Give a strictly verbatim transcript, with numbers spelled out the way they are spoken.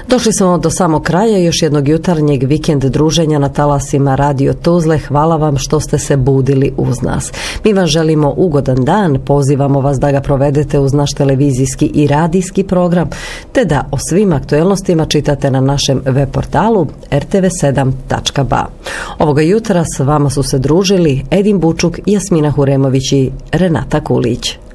Došli smo do samog kraja još jednog jutarnjeg vikend druženja na talasima Radio Tuzle. Hvala vam što ste se budili uz nas. Mi vam želimo ugodan dan, pozivamo vas da ga provedete uz naš televizijski i radijski program, te da o svim aktuelnostima čitate na našem web portalu er te ve sedam tačka ba. Ovoga jutra s vama su se družili Edin Bučuk, Jasmina Huremović i Renata Kulić.